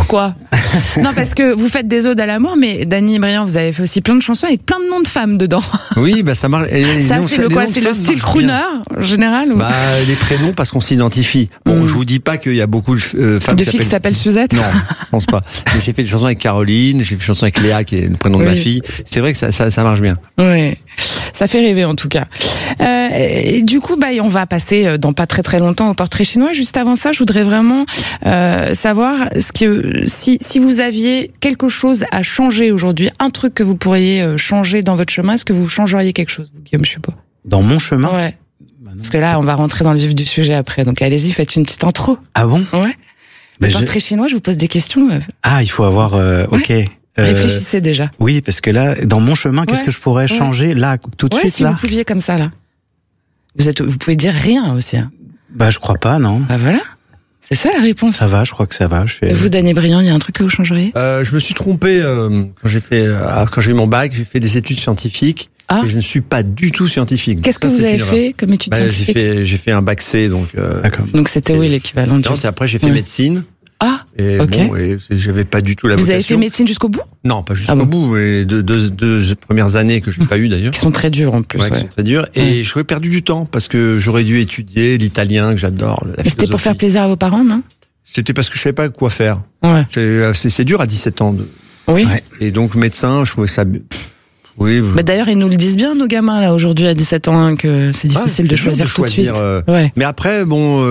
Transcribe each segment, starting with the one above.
Pourquoi? Non, parce que vous faites des odes à l'amour, mais Danny Briand, vous avez fait aussi plein de chansons avec plein de noms de femmes dedans. Oui, bah ça marche. Ça, c'est le quoi? C'est le style crooner, en général, ou... Bah, les prénoms, parce qu'on s'identifie. Bon, je vous dis pas qu'il y a beaucoup de femmes de filles qui s'appellent Suzette. Non, je pense pas. Mais j'ai fait des chansons avec Caroline, j'ai fait des chansons avec Léa, qui est le prénom de ma fille. C'est vrai que ça marche bien. Oui. Ça fait rêver, en tout cas. Et du coup, on va passer dans pas très très longtemps au portrait chinois. Juste avant ça, je voudrais vraiment savoir si vous aviez quelque chose à changer aujourd'hui, un truc que vous pourriez changer dans votre chemin, est-ce que vous changeriez quelque chose, vous, Guillaume, je sais pas. Dans mon chemin? Ouais. Parce que là, on va rentrer dans le vif du sujet après. Donc allez-y, faites une petite intro. Ah bon? Ouais. Le portrait chinois, je vous pose des questions. Ah, il faut avoir... Ok. Réfléchissez déjà. Oui, parce que là, dans mon chemin, qu'est-ce que je pourrais changer là, tout de suite si là? Vous pouviez comme ça là. Vous pouvez dire rien aussi. Hein. Bah, je crois pas, non. Bah voilà. C'est ça la réponse. Ça va, je crois que ça va. Et vous, Danny Briand, il y a un truc que vous changeriez? Je me suis trompé quand j'ai eu mon bac, j'ai fait des études scientifiques. Ah. Et je ne suis pas du tout scientifique. Qu'est-ce que vous avez fait comme études scientifiques? J'ai fait un bac C, donc. D'accord. Donc c'était l'équivalent du. Non, c'est après j'ai fait médecine. Ah. Et ok. bon, j'avais pas du tout la vocation. Vous avez fait médecine jusqu'au bout? Non, pas jusqu'au bout. Les deux premières années que je n'ai pas eu d'ailleurs. Qui sont très dures en plus. Qui sont très dures. Et j'aurais perdu du temps parce que j'aurais dû étudier l'italien que j'adore. Et c'était pour faire plaisir à vos parents, non? C'était parce que je savais pas quoi faire. Ouais. C'est dur à 17 ans. Oui. Ouais. Et donc médecin, je trouvais ça. Oui. Mais d'ailleurs, ils nous le disent bien, nos gamins, là, aujourd'hui, à 17 ans, que c'est difficile de choisir tout de suite. Ouais. Mais après,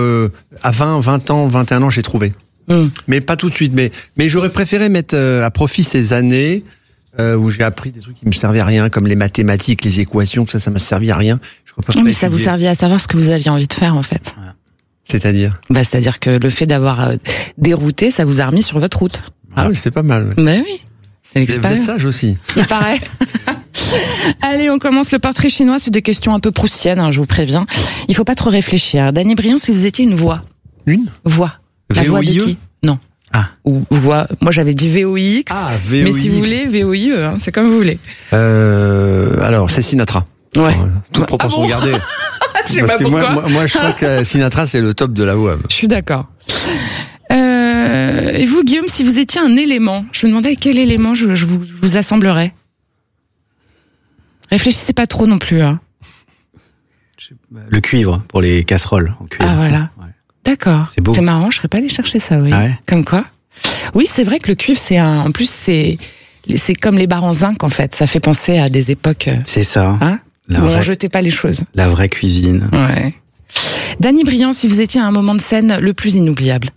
à 20 ans, 21 ans, j'ai trouvé. Mais pas tout de suite. Mais j'aurais préféré mettre à profit ces années où j'ai appris des trucs qui me servaient à rien, comme les mathématiques, les équations, tout ça, ça m'a servi à rien. Mais ça vous servait à savoir ce que vous aviez envie de faire, en fait. C'est-à-dire? C'est-à-dire que le fait d'avoir dérouté, ça vous a remis sur votre route. Ah oui, c'est pas mal. Ouais. Mais oui. C'est l'expérience. Vous êtes sage aussi. Il paraît. Allez, on commence le portrait chinois. C'est des questions un peu proustiennes, je vous préviens. Il faut pas trop réfléchir. Danny Briand, si vous étiez une voix. Une voix. La voix de qui? Non. Ah. Ou voix. Moi, j'avais dit VOIX. Ah, VOIX. Mais si vous voulez, VOIE, c'est comme vous voulez. Alors, c'est Sinatra. Ouais. Enfin, toute proportion gardée. Je sais pas pourquoi. Moi, je crois que Sinatra, c'est le top de la voix. Je suis d'accord. Et vous, Guillaume, si vous étiez un élément, je me demandais quel élément je vous assemblerais. Réfléchissez pas trop non plus. Hein. Le cuivre pour les casseroles en cuivre. Ah voilà. Ouais. D'accord. C'est beau. C'est marrant, je serais pas allée chercher ça, oui. Ah ouais. Comme quoi. Oui, c'est vrai que le cuivre, en plus, c'est comme les barres en zinc, en fait. Ça fait penser à des époques. C'est ça. Hein, où on jetait pas les choses. La vraie cuisine. Ouais. Danny Briand, si vous étiez à un moment de scène le plus inoubliable.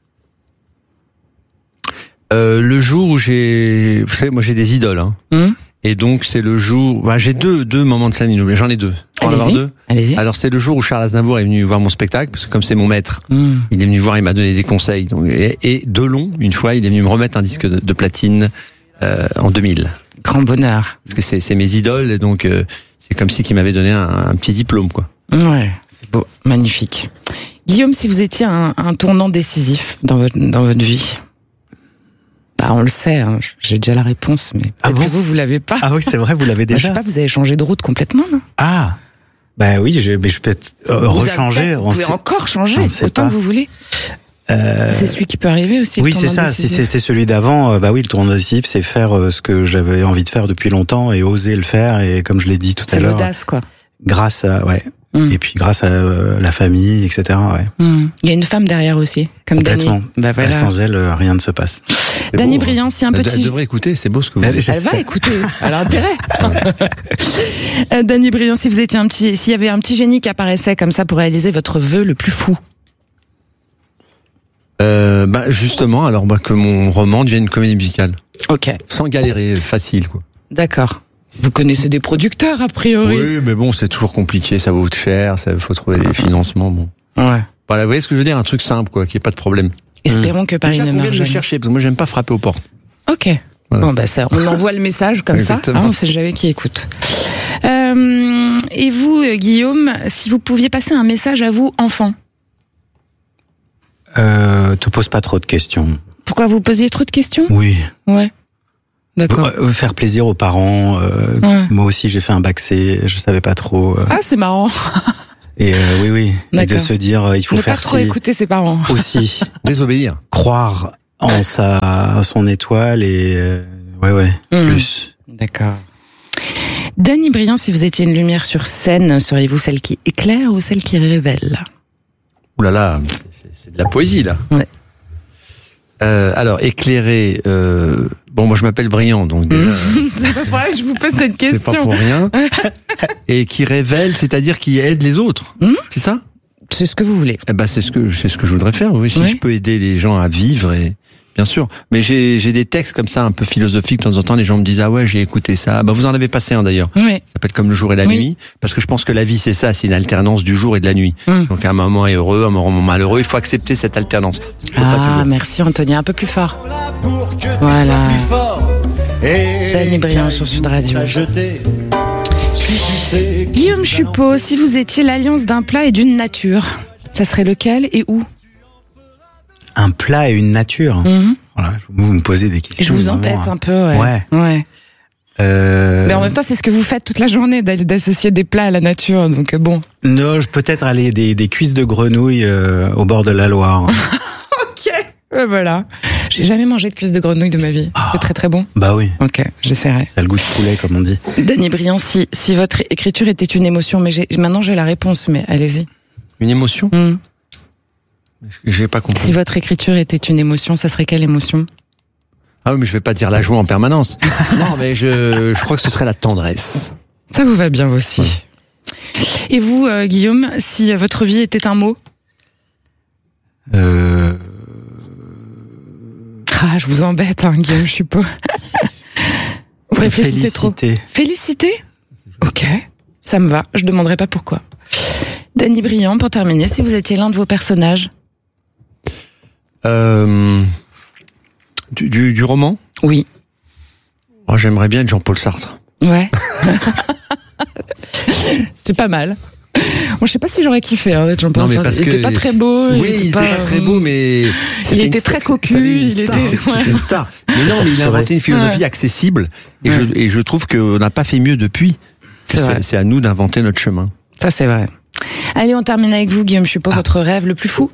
Le jour où vous savez, moi j'ai des idoles, hein. Et donc c'est le jour, j'ai deux moments de scène inoubliables, j'en ai deux. Allez-y. Alors c'est le jour où Charles Aznavour est venu voir mon spectacle, parce que comme c'est mon maître, il est venu voir, il m'a donné des conseils. Donc, et Delon, une fois, il est venu me remettre un disque de platine en 2000. Grand bonheur. Parce que c'est mes idoles, et donc c'est comme si qu'il m'avait donné un petit diplôme, quoi. Ouais, c'est beau, magnifique. Guillaume, si vous étiez un tournant décisif dans votre vie. On le sait, hein, j'ai déjà la réponse, mais peut-être que vous l'avez pas. Ah oui, c'est vrai, vous l'avez déjà. Je sais pas, vous avez changé de route complètement, non? Ah, bah oui, je peux rechanger. Vous pouvez encore changer, autant que vous voulez. C'est celui qui peut arriver aussi. Oui, c'est ça. Si c'était celui d'avant, le tournant décisif, c'est faire ce que j'avais envie de faire depuis longtemps et oser le faire. Et comme je l'ai dit tout à l'heure, c'est l'audace, quoi. Grâce à et puis grâce à la famille, etc. Ouais. Il y a une femme derrière aussi, comme Danny. Bah voilà. Sans elle, rien ne se passe. Danny Briand, si un petit... Elle devrait écouter, c'est beau ce que vous dites. Elle va écouter, elle a intérêt. Danny Briand, si vous étiez s'il y avait un petit génie qui apparaissait comme ça pour réaliser votre vœu le plus fou. Justement, que mon roman devienne une comédie musicale. Ok. Sans galérer, facile, quoi. D'accord. Vous connaissez des producteurs, a priori. Oui, mais bon, c'est toujours compliqué, ça vaut cher, faut trouver des financements, bon. Ouais. Voilà, vous voyez ce que je veux dire, un truc simple, quoi, qui ait pas de problème. Espérons que Paris ne meurt jamais. Déjà qu'on vient de le chercher, parce que moi j'aime pas frapper aux portes. Ok. Voilà. Bon, ça, on envoie le message comme ça, on sait jamais qui écoute. Et vous, Guillaume, si vous pouviez passer un message à vous, enfant? Te pose pas trop de questions. Pourquoi vous posiez trop de questions? Oui. Ouais. D'accord. Faire plaisir aux parents. Moi aussi, j'ai fait un bac C, je savais pas trop. Ah, c'est marrant. Et oui. Et de se dire, il faut ne faire pas trop écouter ses parents. Aussi. Désobéir. Croire en son étoile et plus. D'accord. Dany Briand, si vous étiez une lumière sur scène, seriez-vous celle qui éclaire ou celle qui révèle? Ouh là là, c'est de la poésie là. Ouais. Alors éclairer. Moi je m'appelle Briand, donc déjà. C'est pas pour rien que je vous pose cette question. C'est pas pour rien. Et qui révèle, c'est-à-dire qui aide les autres. C'est ça? C'est ce que vous voulez. Eh ben c'est ce que je voudrais faire. Oui, si je peux aider les gens à vivre et. Bien sûr, mais j'ai des textes comme ça un peu philosophiques de temps en temps. Les gens me disent ah ouais j'ai écouté ça. Bah vous en avez passé un d'ailleurs. Oui. Ça s'appelle comme le jour et la nuit, parce que je pense que la vie c'est ça, c'est une alternance du jour et de la nuit. Donc un moment est heureux, un moment malheureux. Il faut accepter cette alternance. Merci Anthony, un peu plus fort. Voilà. Dany Briand sur Sud Radio. Guillaume Chupot, si vous étiez l'alliance d'un plat et d'une nature, ça serait lequel et où? Un plat et une nature. Voilà, vous me posez des questions. Je vous embête un peu, ouais. Mais en même temps, c'est ce que vous faites toute la journée, d'associer des plats à la nature, donc bon. Non, peut-être aller des cuisses de grenouille au bord de la Loire. Ok, voilà. J'ai jamais mangé de cuisses de grenouille de ma vie. C'est très très bon. Bah oui. Ok, j'essaierai. Ça a le goût de poulet, comme on dit. Dany Briand, si votre écriture était une émotion, mais maintenant j'ai la réponse, mais allez-y. Une émotion? J'ai pas compris. Si votre écriture était une émotion, ça serait quelle émotion? Ah oui, mais je vais pas dire la joie en permanence. Non, mais je crois que ce serait la tendresse. Ça vous va bien aussi. Ouais. Et vous, Guillaume, si votre vie était un mot? Je vous embête, Guillaume Chupot. Vous réfléchissez trop. Félicité. Ok, ça me va. Je demanderai pas pourquoi. Dany Briand, pour terminer, si vous étiez l'un de vos personnages? Du roman? Oui. Oh, j'aimerais bien être Jean-Paul Sartre. Ouais. C'était pas mal. Moi, je sais pas si j'aurais kiffé d'être Jean-Paul Sartre. Il était pas très beau. Oui, il était pas très beau, mais il était très cocu. C'était une star. Mais non, mais il a inventé une philosophie accessible, et je trouve qu'on n'a pas fait mieux depuis. C'est à nous d'inventer notre chemin. Ça, c'est vrai. Allez, on termine avec vous, Guillaume Chupot, votre rêve le plus fou?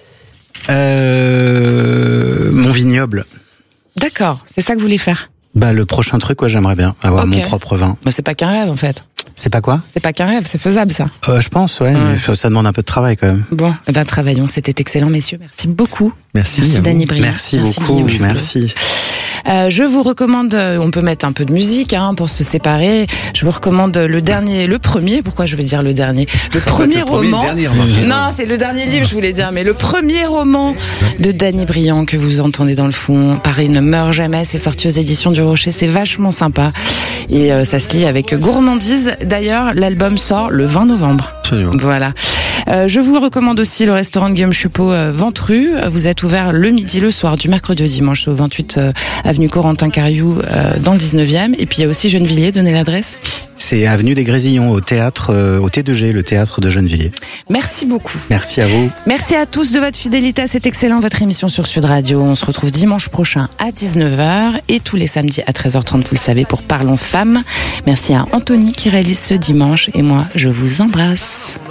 Mon vignoble. D'accord, c'est ça que vous voulez faire? Le prochain truc, j'aimerais bien avoir mon propre vin. C'est pas qu'un rêve, en fait. C'est pas quoi? C'est pas qu'un rêve, c'est faisable, ça. Je pense, mais ça demande un peu de travail, quand même. Bon, travaillons, c'était excellent, messieurs. Merci beaucoup. Merci Dany Briand. Merci beaucoup, merci. Je vous recommande, on peut mettre un peu de musique pour se séparer. Je vous recommande le premier, pourquoi je veux dire le dernier? Le premier roman. Non, c'est le dernier livre, je voulais dire, mais le premier roman de Dany Briand que vous entendez dans le fond, Paris ne meurt jamais, c'est sorti aux éditions du Rocher, c'est vachement sympa. Et ça se lit avec gourmandise. D'ailleurs, l'album sort le 20 novembre. Absolument. Voilà. Je vous recommande aussi le restaurant de Guillaume Chupot, Ventru. Vous êtes ouvert le midi, le soir, du mercredi au dimanche, au 28 avenue Corentin Cariou, dans le 19e. Et puis il y a aussi Gennevilliers, donnez l'adresse. C'est avenue des Grésillons, au théâtre, au T2G, le théâtre de Gennevilliers. Merci beaucoup. Merci à vous. Merci à tous de votre fidélité à cet excellent, votre émission sur Sud Radio. On se retrouve dimanche prochain à 19h et tous les samedis à 13h30, vous le savez, pour Parlons Femmes. Merci à Anthony qui réalise ce dimanche et moi, je vous embrasse.